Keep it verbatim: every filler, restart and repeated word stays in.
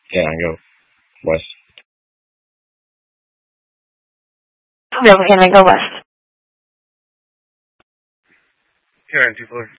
Yeah, go west. Yeah, we're gonna go west. Here in two four.